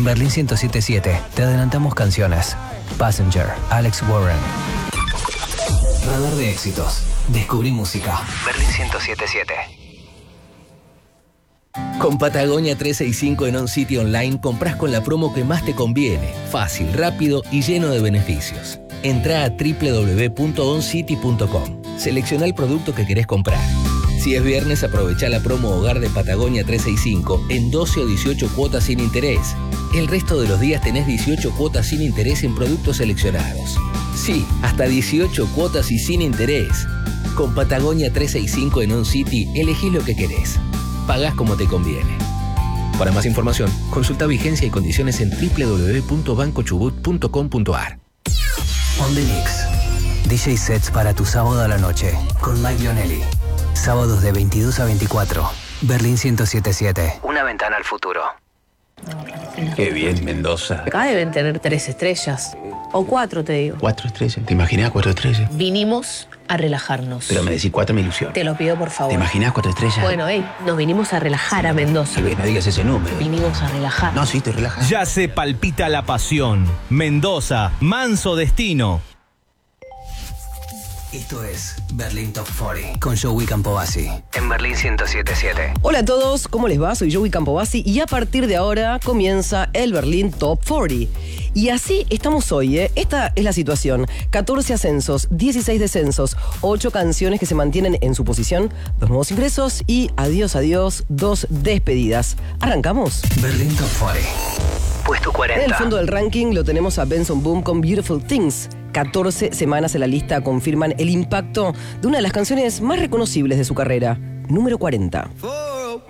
Berlín 107.7 te adelantamos canciones. Passenger, Alex Warren. Radar de éxitos. Descubrí música. Berlín 107.7. Con Patagonia 365 en On City Online compras con la promo que más te conviene. Fácil, rápido y lleno de beneficios. Entrá a www.oncity.com. Selecciona el producto que querés comprar. Si es viernes, aprovechá la promo Hogar de Patagonia 365 en 12 o 18 cuotas sin interés. El resto de los días tenés 18 cuotas sin interés en productos seleccionados. Sí, hasta 18 cuotas y sin interés. Con Patagonia 365 en On City, elegís lo que querés. Pagás como te conviene. Para más información, consulta vigencia y condiciones en www.bancochubut.com.ar. On the Mix. DJ sets para tu sábado a la noche con Mike Lionelli. Sábados de 22 a 24. Berlín 107.7. Una ventana al futuro. Qué bien, Mendoza. Acá deben tener 3 estrellas. O 4, te digo. 4 estrellas. ¿Te imaginas 4 estrellas? Vinimos a relajarnos. Pero me decís 4, me ilusión. Te lo pido, por favor. ¿Te imaginas 4 estrellas? Bueno, nos vinimos a relajar a Mendoza. Tal vez no digas ese número. Vinimos a relajar. No, sí, estoy relajado. Ya se palpita la pasión. Mendoza, manso destino. Esto es Berlín Top 40 con Joey Campovasi en Berlín 107.7. Hola a todos, ¿cómo les va? Soy Joey Campovasi y a partir de ahora comienza el Berlín Top 40. Y así estamos hoy, ¿eh? Esta es la situación. 14 ascensos, 16 descensos, 8 canciones que se mantienen en su posición, 2 nuevos ingresos y adiós, adiós, 2 despedidas. ¿Arrancamos? Berlín Top 40. Puesto 40. En el fondo del ranking lo tenemos a Benson Boone con Beautiful Things. 14 semanas en la lista confirman el impacto de una de las canciones más reconocibles de su carrera. Número 40.